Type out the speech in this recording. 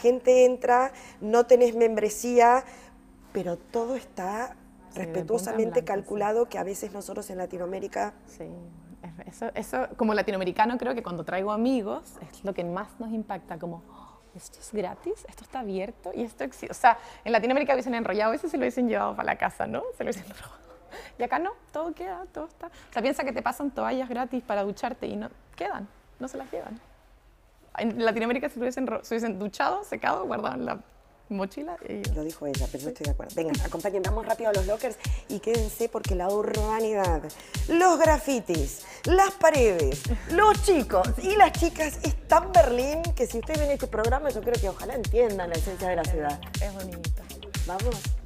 gente entra, no tenés membresía, pero todo está respetuosamente calculado, que a veces nosotros en Latinoamérica... Sí, eso como latinoamericano creo que cuando traigo amigos es lo que más nos impacta, como, oh, ¿esto es gratis? ¿Esto está abierto? Y esto existe. O sea, en Latinoamérica hubiesen enrollado eso, se lo hubiesen llevado para la casa, ¿no? Se lo hubiesen robado. Y acá no, todo queda, todo está. O sea, piensa que te pasan toallas gratis para ducharte y no quedan, no se las llevan. En Latinoamérica se hubiesen duchado, secado, guardado en la mochila. Y... Lo dijo ella, pero no estoy de acuerdo. Venga, acompañen, vamos rápido a los lockers y quédense porque la urbanidad, los grafitis, las paredes, los chicos y las chicas es tan Berlín que si ustedes ven este programa yo creo que ojalá entiendan la esencia de la ciudad. Es bonito. Vamos.